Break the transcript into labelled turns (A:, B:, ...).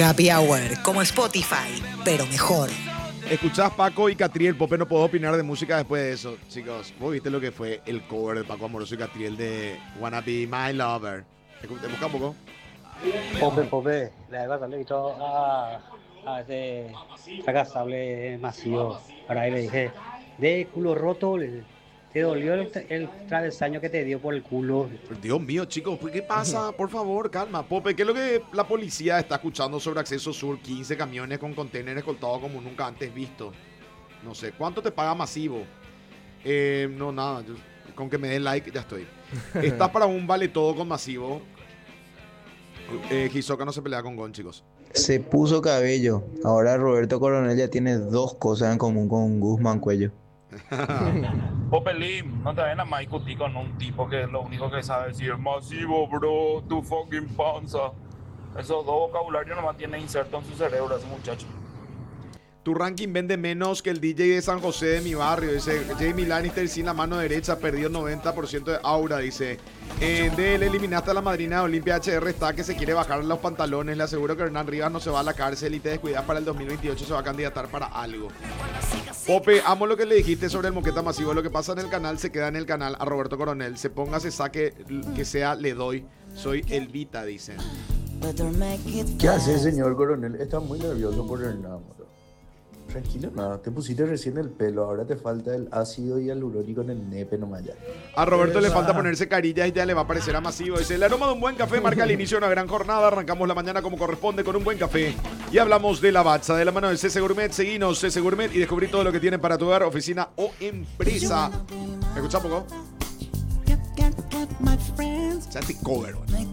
A: Happy Hour, como Spotify, pero mejor.
B: Escuchás Paco y Catriel. Pope, no puedo opinar de música después de eso. Chicos, vos viste lo que fue el cover de Paco Amoroso y Catriel de Wanna Be My Lover. ¿Te busca un poco?
C: Pope, la verdad le he visto a ese fracasable masivo. Ahora ahí le dije, de culo roto, ¿te dolió el travesaño que te dio por el culo?
B: Dios mío, chicos, ¿qué pasa? Por favor, calma. Pope, ¿qué es lo que la policía está escuchando sobre Acceso Sur? 15 camiones con contenedores escoltados como nunca antes visto. No sé, ¿cuánto te paga Masivo? No, nada, con que me den like ya estoy. Estás para un vale todo con Masivo. Hisoka no se pelea con Gon, chicos.
D: Se puso cabello. Ahora Roberto Coronel ya tiene dos cosas en común con Guzmán Cuello.
E: Popelín, no te vayan a más discutir con un tipo que lo único que sabe decir Masivo, bro, tu fucking panza. Esos dos vocabularios nomás tiene inserto en su cerebro ese muchacho.
B: Tu ranking vende menos que el DJ de San José de mi barrio. Dice Jamie Lannister sin la mano derecha, perdió 90% de aura. Dice de él eliminaste a la madrina de Olimpia. HR está que se quiere bajar los pantalones. Le aseguro que Hernán Rivas no se va a la cárcel y te descuidas para el 2028 se va a candidatar para algo. Pope, amo lo que le dijiste sobre el moqueta masivo. Lo que pasa en el canal se queda en el canal. A Roberto Coronel se ponga, se saque, que sea, le doy. Soy el Vita, dicen.
F: ¿Qué hace, señor Coronel? Está muy nervioso por Hernán. Tranquilo, nada, te pusiste recién el pelo, ahora te falta el ácido hialurónico en el nepe nomás ya.
B: A Roberto le falta ponerse carillas y ya le va a parecer a Masivo. Dice, el aroma de un buen café marca el inicio de una gran jornada. Arrancamos la mañana como corresponde con un buen café. Y hablamos de la bacha, de la mano del CC Gourmet. Seguinos, CC Gourmet, y descubrí todo lo que tienen para tu hogar, oficina o empresa. ¿Me escuchás poco? Ya te cover,